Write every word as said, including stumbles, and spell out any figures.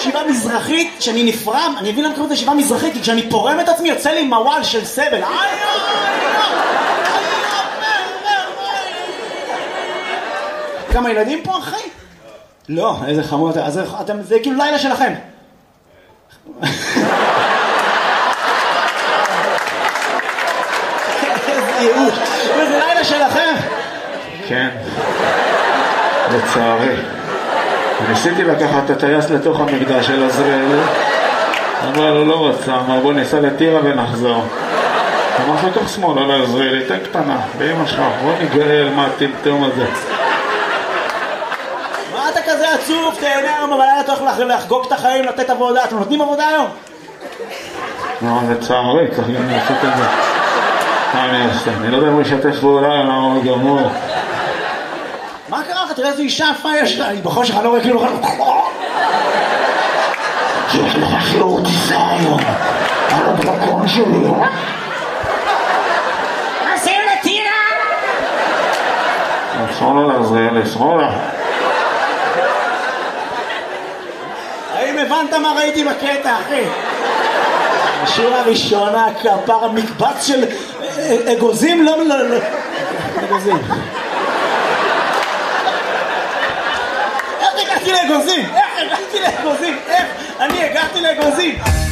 ישיבה מזרחית, שאני נפרם, אני אבין למה קוראים את ישיבה מזרחית, כי כשאני פורם את עצמי יוצא לי מוואל של סבל. כמה ילדים פה, אחי? לא, איזה חמוד, אז אתם, זה כאילו לילה שלכם. איזה ייאוש, איזה לילה שלכם. כן, לצערי. ניסיתי לקחת את הטייס לתוך המקדש של עזריאל, אבל הוא לא רצה, אמר בוא ניסע לטירה ונחזור. אמר תוך שמאל על עזריאל, תן קטנה, באמא שלך, בוא נגאל מה הטמטום הזה. מה אתה כזה עצוב? תהנה היום בלילה, אתה הולך לחגוג את החיים, לתת עבודה. אתם נותנים עבודה היום? לא, לצערי, צריך גם לעשות את זה. מה אני אעשה? אני לא יודע אם הוא ישתף פעולה, למה הוא גמור. מה קרה לך? תראה איזו אישה יפה יש לה. בחושך אני לא רואה כאילו... יש לך שיעור טיסה היום על הדרקון שלי. עושים לטירה! שמאלה לעזריאל, שמאלה. האם הבנת מה ראיתי בקטע, אחי? השורה הראשונה, כפר המקבץ של אגוזים, לא... אגוזים. איך הגעתי לאגוזים? איך הגעתי לאגוזים? איך אני הגעתי לאגוזים?